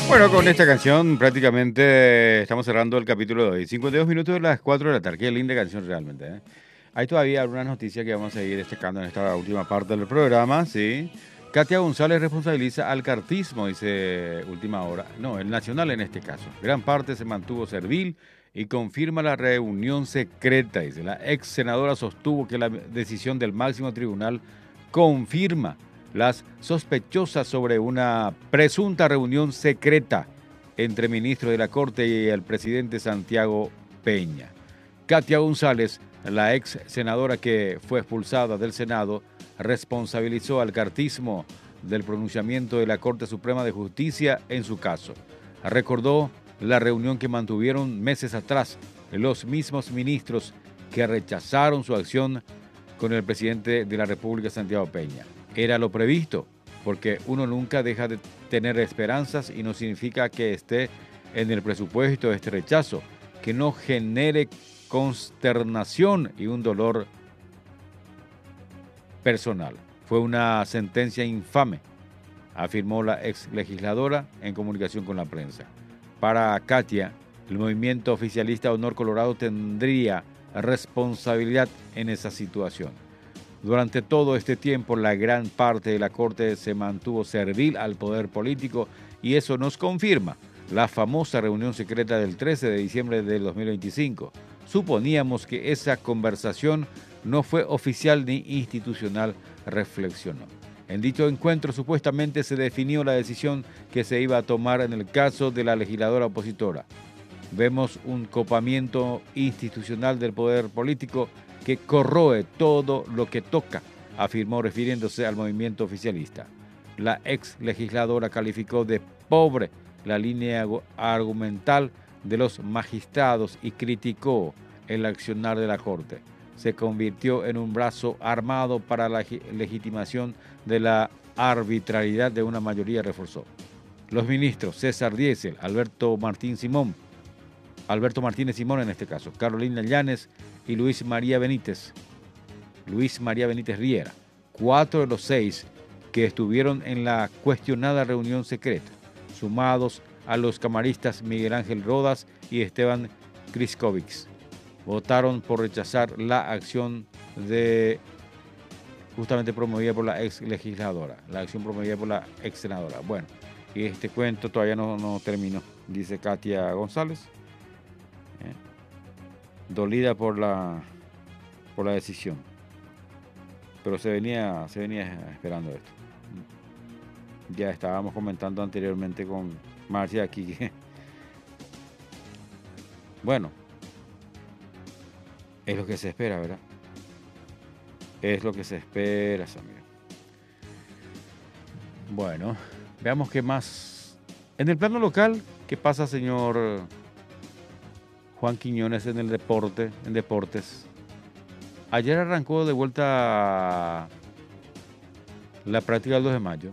Bueno, con esta canción prácticamente estamos cerrando el capítulo de hoy. 52 minutos de las 4 de la tarde. Qué linda canción realmente, ¿eh? Hay todavía algunas noticias que vamos a ir destacando en esta última parte del programa, ¿sí? Katia González responsabiliza al cartismo, dice última hora. No, el nacional en este caso. Gran parte se mantuvo servil y confirma la reunión secreta, dice. La ex senadora sostuvo que la decisión del máximo tribunal confirma las sospechosas sobre una presunta reunión secreta entre ministros de la Corte y el presidente Santiago Peña. Katia González, la ex senadora que fue expulsada del Senado, responsabilizó al cartismo del pronunciamiento de la Corte Suprema de Justicia en su caso. Recordó la reunión que mantuvieron meses atrás los mismos ministros que rechazaron su acción con el presidente de la República, Santiago Peña. Era lo previsto, porque uno nunca deja de tener esperanzas y no significa que esté en el presupuesto este rechazo, que no genere consternación y un dolor personal. Fue una sentencia infame, afirmó la ex legisladora en comunicación con la prensa. Para Katia, el movimiento oficialista Honor Colorado tendría responsabilidad en esa situación. Durante todo este tiempo, la gran parte de la Corte se mantuvo servil al poder político y eso nos confirma la famosa reunión secreta del 13 de diciembre del 2025. Suponíamos que esa conversación no fue oficial ni institucional, reflexionó. En dicho encuentro supuestamente se definió la decisión que se iba a tomar en el caso de la legisladora opositora. Vemos un copamiento institucional del poder político que corroe todo lo que toca, afirmó refiriéndose al movimiento oficialista. La ex legisladora calificó de pobre la línea argumental de los magistrados y criticó el accionar de la Corte. Se convirtió en un brazo armado para la legitimación de la arbitrariedad de una mayoría, reforzó. Los ministros César Diesel, Alberto Martínez Simón en este caso, Carolina Llanes y Luis María Benítez Riera, 4 de los 6 que estuvieron en la cuestionada reunión secreta, sumados a los camaristas Miguel Ángel Rodas y Esteban Kriskovics, votaron por rechazar la acción de justamente promovida por la ex legisladora, la acción promovida por la ex senadora. Bueno, y este cuento todavía no terminó, dice Katia González, dolida por la decisión, pero se venía esperando esto. Ya estábamos comentando anteriormente con Marcia aquí que, bueno, es lo que se espera, ¿verdad? Es lo que se espera, amigo. Bueno, veamos qué más. En el plano local, ¿qué pasa, señor Juan Quiñones, en deportes? Ayer arrancó de vuelta la práctica del 2 de mayo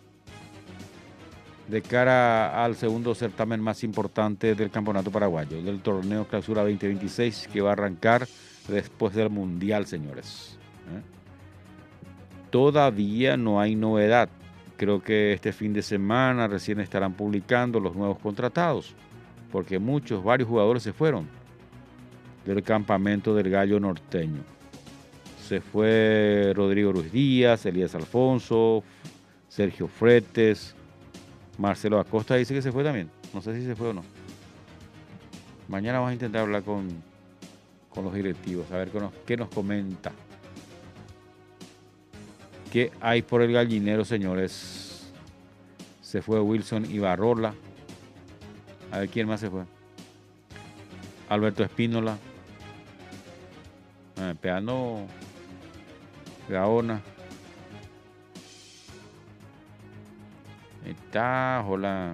de cara al segundo certamen más importante del Campeonato Paraguayo, del torneo Clausura 2026, que va a arrancar después del Mundial, señores. Todavía no hay novedad. Creo que este fin de semana recién estarán publicando los nuevos contratados, porque varios jugadores se fueron del campamento del Gallo Norteño. Se fue Rodrigo Ruiz Díaz, Elías Alfonso, Sergio Fretes, Marcelo Acosta dice que se fue también. No sé si se fue o no. Mañana vamos a intentar hablar con los directivos, a ver qué nos comenta. ¿Qué hay por el gallinero, señores? Se fue Wilson Ibarrola. A ver quién más se fue. Alberto Espínola. Peano Gaona. Está, hola.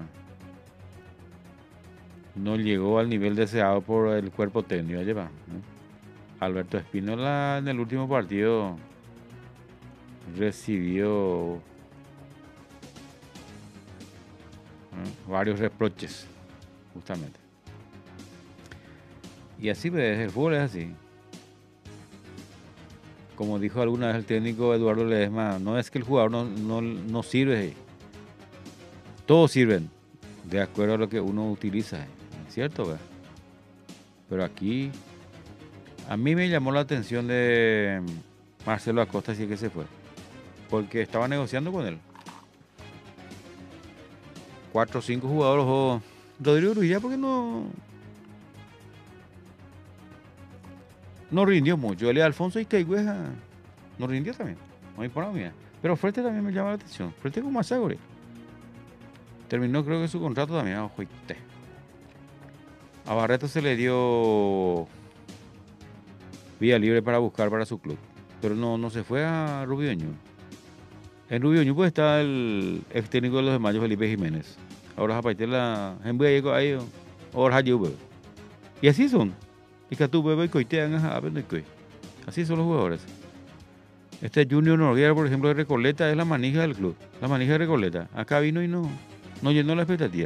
No llegó al nivel deseado por el cuerpo técnico. Lleva, Alberto Espínola en el último partido recibió varios reproches, justamente. Y así, pues, el fútbol es así. Como dijo alguna vez el técnico Eduardo Ledesma, no es que el jugador no sirve. Todos sirven. de acuerdo a lo que uno utiliza, ¿cierto? ¿Verdad? Pero aquí, a mí me llamó la atención de Marcelo Acosta, sí que se fue, porque estaba negociando con él. 4 o 5 jugadores, o Rodrigo Ruiz, porque no rindió mucho. Él, Alfonso Icaigüeja, no rindió también, no hay problema mía. Pero Frete también me llama la atención. Frete con Mazagore. Terminó creo que su contrato también. A Barreto se le dio vía libre para buscar para su club. Pero no se fue a Rubio Ñu. En Rubio Ñu pues está el ex técnico de los de Mayo, Felipe Jiménez. Ahora Zapaitela, ahí, ahora y así son. Y que tú bebé y coitean, así son los jugadores. Este Junior Noguera, por ejemplo, de Recoleta, es la manija del club. La manija de Recoleta. Acá vino y no llenó la expectativa.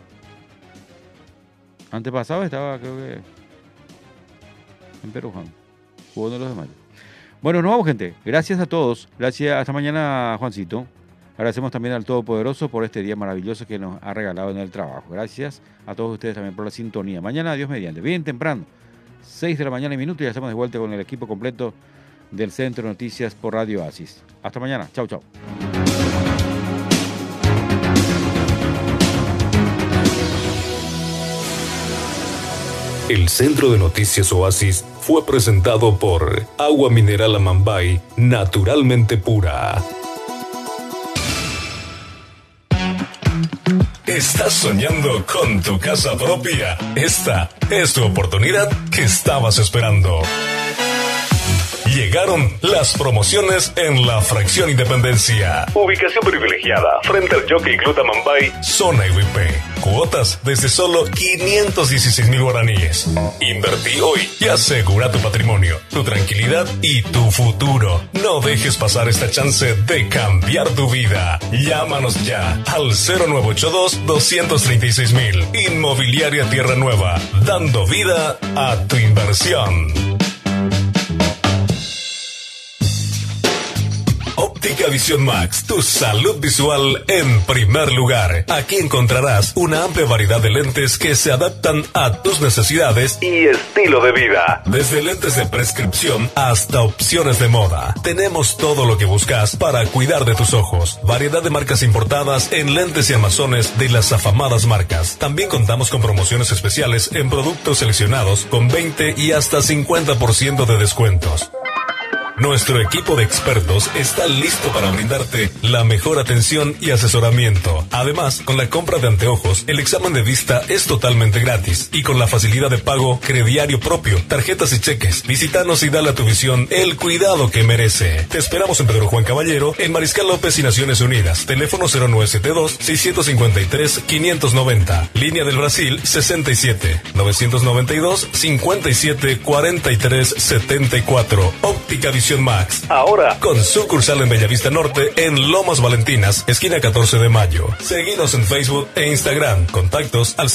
Antepasado estaba, creo que, en Peruján. Jugó uno de los de Mayo. Bueno, nos vamos, gente. Gracias a todos. Gracias. Hasta mañana, Juancito. Agradecemos también al Todopoderoso por este día maravilloso que nos ha regalado en el trabajo. Gracias a todos ustedes también por la sintonía. Mañana, Dios mediante. Bien temprano. 6 de la mañana y minuto. Ya estamos de vuelta con el equipo completo del Centro de Noticias por Radio Oasis. Hasta mañana. Chau, chau. El Centro de Noticias Oasis fue presentado por Agua Mineral Amambay, naturalmente pura. ¿Estás soñando con tu casa propia? Esta es tu oportunidad que estabas esperando. Llegaron las promociones en la Fracción Independencia. Ubicación privilegiada frente al Jockey Club Amambay, zona IVP. Cuotas desde solo 516,000 guaraníes. Invertí hoy y asegura tu patrimonio, tu tranquilidad y tu futuro. No dejes pasar esta chance de cambiar tu vida. Llámanos ya al 0982-236,000. Inmobiliaria Tierra Nueva, dando vida a tu inversión. Óptica Visión Max, tu salud visual en primer lugar. Aquí encontrarás una amplia variedad de lentes que se adaptan a tus necesidades y estilo de vida. Desde lentes de prescripción hasta opciones de moda. Tenemos todo lo que buscas para cuidar de tus ojos. Variedad de marcas importadas en lentes y armazones de las afamadas marcas. También contamos con promociones especiales en productos seleccionados con 20 y hasta 50% de descuentos. Nuestro equipo de expertos está listo para brindarte la mejor atención y asesoramiento. Además, con la compra de anteojos, el examen de vista es totalmente gratis y con la facilidad de pago crediario propio, tarjetas y cheques. Visítanos y dale a tu visión el cuidado que merece. Te esperamos en Pedro Juan Caballero, en Mariscal López y Naciones Unidas. Teléfono 0972-653-590. Línea del Brasil 67-992-57-43-74. Óptica Visión Max. Ahora con sucursal en Bellavista Norte, en Lomas Valentinas, esquina 14 de Mayo. Seguinos en Facebook e Instagram. Contactos al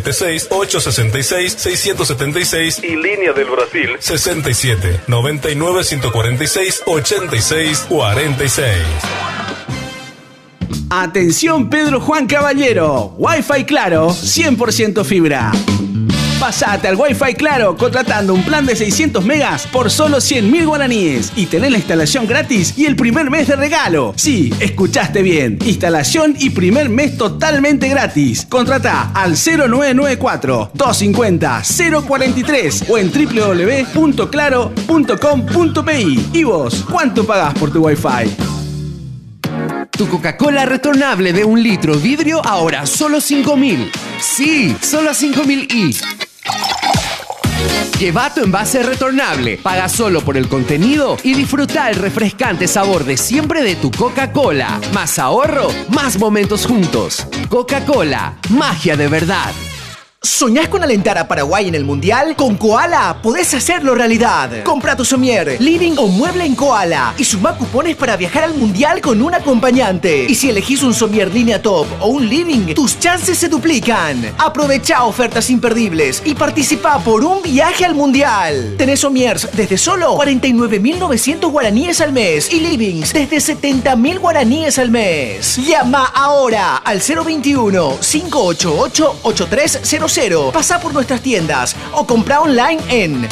0976-866-676 y línea del Brasil 67-99-146-86-46. Atención Pedro Juan Caballero, Wi-Fi Claro, 100% fibra. Pasate al Wi-Fi Claro contratando un plan de 600 megas por solo 100,000 guaraníes y tenés la instalación gratis y el primer mes de regalo. Sí, escuchaste bien, instalación y primer mes totalmente gratis. Contratá al 0994-250-043 o en www.claro.com.pi. ¿Y vos, cuánto pagás por tu Wi-Fi? Tu Coca-Cola retornable de 1 litro vidrio ahora solo 5.000. Sí, solo 5.000 y... Lleva tu envase retornable, paga solo por el contenido y disfruta el refrescante sabor de siempre de tu Coca-Cola. Más ahorro, más momentos juntos. Coca-Cola, magia de verdad. ¿Soñás con alentar a Paraguay en el Mundial? Con Koala podés hacerlo realidad. Compra tu somier, living o mueble en Koala y suma cupones para viajar al Mundial con un acompañante. Y si elegís un somier línea top o un living, tus chances se duplican. Aprovecha ofertas imperdibles y participa por un viaje al Mundial. Tenés somiers desde solo 49.900 guaraníes al mes y livings desde 70.000 guaraníes al mes. Llama ahora al 021-588-8300. Pasá por nuestras tiendas o comprá online en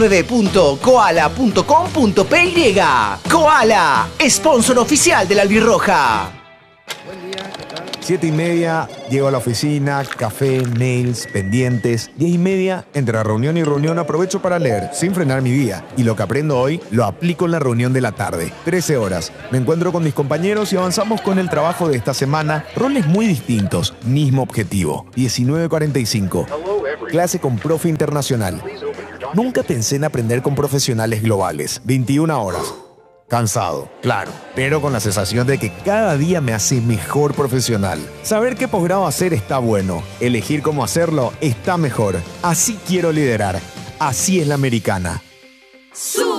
www.koala.com.py. Koala, sponsor oficial de la Albirroja. 7:30, llego a la oficina, café, mails, pendientes. 10:30, entre reunión y reunión aprovecho para leer, sin frenar mi día. Y lo que aprendo hoy, lo aplico en la reunión de la tarde. 13 horas, me encuentro con mis compañeros y avanzamos con el trabajo de esta semana. Roles muy distintos, mismo objetivo. 19:45, clase con profe internacional. Nunca pensé en aprender con profesionales globales. 21 horas. Cansado, claro, pero con la sensación de que cada día me hace mejor profesional. Saber qué posgrado hacer está bueno, elegir cómo hacerlo está mejor. Así quiero liderar, así es la americana.